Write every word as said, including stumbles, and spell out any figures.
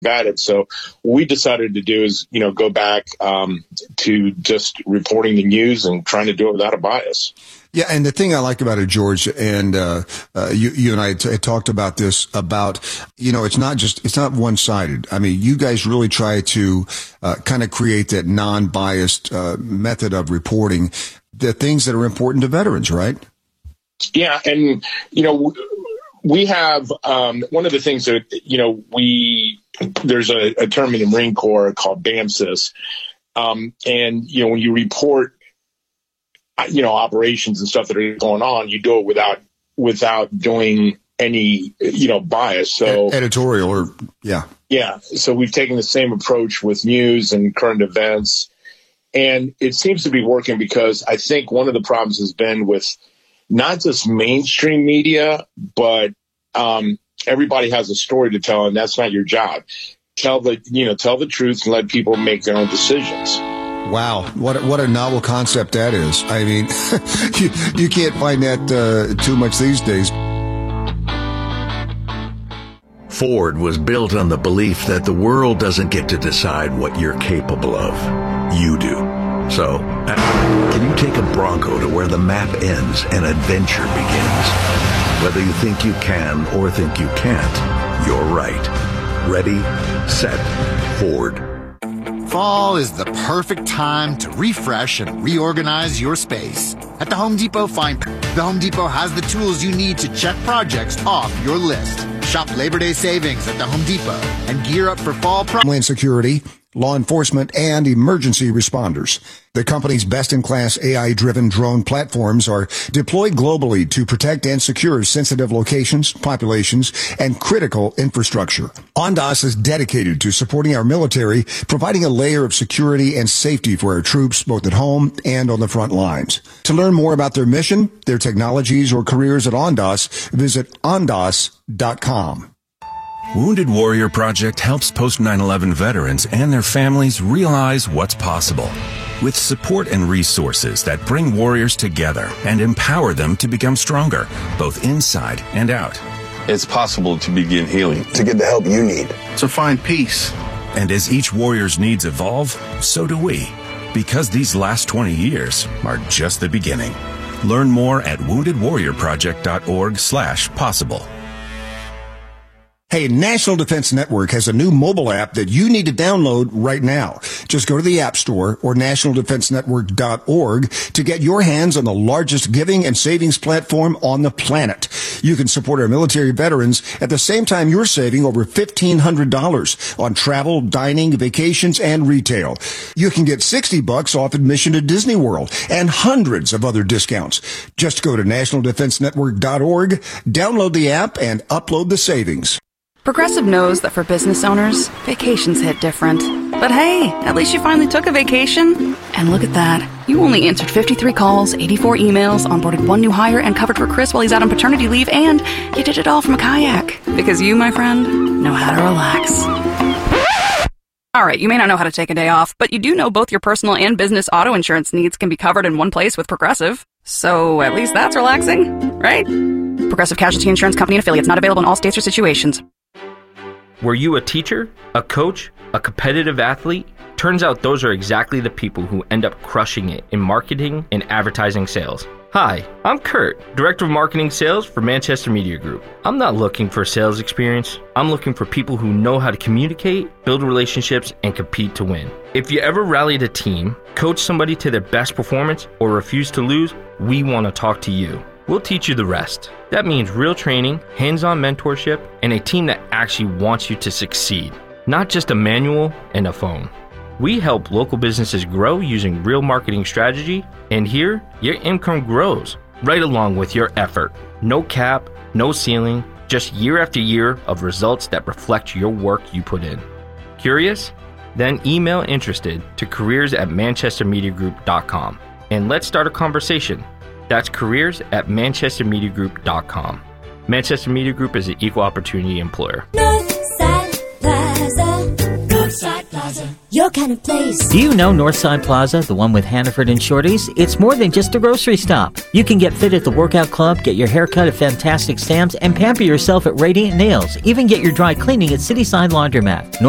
at it. So what we decided to do is, you know, go back um, to just reporting the news and trying to do it without a bias. Yeah, and the thing I like about it, George, and uh, uh, you, you and I t- talked about this, about, you know, it's not just, it's not one-sided. I mean, you guys really try to uh, kind of create that non-biased uh, method of reporting the things that are important to veterans, right? Yeah, and, you know, we have um, one of the things that, you know, we, there's a, a term in the Marine Corps called BAMCIS, um, and, you know, when you report, you know, operations and stuff that are going on, you do it without without doing any, you know, bias. So editorial or yeah, yeah. So we've taken the same approach with news and current events, and it seems to be working because I think one of the problems has been with not just mainstream media, but um, everybody has a story to tell, and that's not your job. Tell the you know tell the truth and let people make their own decisions. Wow, what a, what a novel concept that is. I mean, you, you can't find that uh, too much these days. Ford was built on the belief that the world doesn't get to decide what you're capable of. You do. So, can you take a Bronco to where the map ends and adventure begins? Whether you think you can or think you can't, you're right. Ready, set, Ford. Fall is the perfect time to refresh and reorganize your space. At the Home Depot, find the Home Depot has the tools you need to check projects off your list. Shop Labor Day savings at the Home Depot and gear up for fall pro- Homeland Security, law enforcement, and emergency responders. The company's best-in-class A I-driven drone platforms are deployed globally to protect and secure sensitive locations, populations, and critical infrastructure. Ondas is dedicated to supporting our military, providing a layer of security and safety for our troops, both at home and on the front lines. To learn more about their mission, their technologies, or careers at Ondas, visit ondas dot com. Wounded Warrior Project helps post nine eleven veterans and their families realize what's possible. With support and resources that bring warriors together and empower them to become stronger, both inside and out. It's possible to begin healing. To get the help you need. To find peace. And as each warrior's needs evolve, so do we. Because these last twenty years are just the beginning. Learn more at wounded warrior project dot org slash possible. Hey, National Defense Network has a new mobile app that you need to download right now. Just go to the App Store or national defense network dot org to get your hands on the largest giving and savings platform on the planet. You can support our military veterans at the same time you're saving over fifteen hundred dollars on travel, dining, vacations, and retail. You can get sixty bucks off admission to Disney World and hundreds of other discounts. Just go to national defense network dot org, download the app, and upload the savings. Progressive knows that for business owners, vacations hit different. But hey, at least you finally took a vacation. And look at that. You only answered fifty-three calls, eighty-four emails, onboarded one new hire, and covered for Chris while he's out on paternity leave, and you did it all from a kayak. Because you, my friend, know how to relax. All right, you may not know how to take a day off, but you do know both your personal and business auto insurance needs can be covered in one place with Progressive. So at least that's relaxing, right? Progressive Casualty Insurance Company and affiliates, not available in all states or situations. Were you a teacher, a coach, a competitive athlete? Turns out those are exactly the people who end up crushing it in marketing and advertising sales. Hi, I'm Kurt, Director of Marketing Sales for Manchester Media Group. I'm not looking for sales experience. I'm looking for people who know how to communicate, build relationships, and compete to win. If you ever rallied a team, coach somebody to their best performance, or refuse to lose, we want to talk to you. We'll teach you the rest. That means real training, hands-on mentorship, and a team that actually wants you to succeed, not just a manual and a phone. We help local businesses grow using real marketing strategy, and here, your income grows right along with your effort. No cap, no ceiling, just year after year of results that reflect your work you put in. Curious? Then email interested to careers at manchester media group dot com, and let's start a conversation. That's careers at manchester media group dot com. Manchester Media Group is an equal opportunity employer. Northside Plaza. Northside Plaza. Your kind of place. Do you know Northside Plaza, the one with Hannaford and Shorty's? It's more than just a grocery stop. You can get fit at the workout club, get your hair cut at Fantastic Sam's, and pamper yourself at Radiant Nails. Even get your dry cleaning at Cityside Laundromat.